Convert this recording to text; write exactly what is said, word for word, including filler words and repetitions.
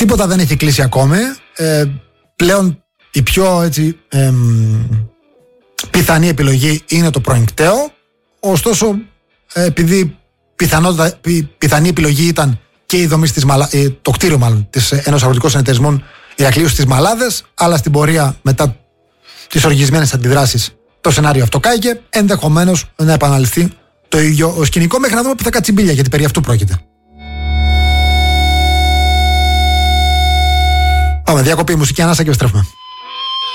Τίποτα δεν έχει κλείσει ακόμη. Ε, πλέον η πιο έτσι, ε, πιθανή επιλογή είναι το προενκταίο. Ωστόσο, ε, επειδή πιθανότητα, πι, πιθανή επιλογή ήταν και η δομή της Μαλα, ε, το κτίριο μάλλον της Ένωσης Αγροτικών Συνεταιρισμών Ηρακλείου στις Μαλάδες, αλλά στην πορεία μετά τις οργισμένες αντιδράσεις το σενάριο αυτό κάηκε, ενδεχομένως να επαναληφθεί το ίδιο σκηνικό, μέχρι να δούμε που θα κάτσει μπίλια, γιατί περί αυτού πρόκειται. Πάμε, διακοπή, μουσική ανάσα και επιστρέφουμε.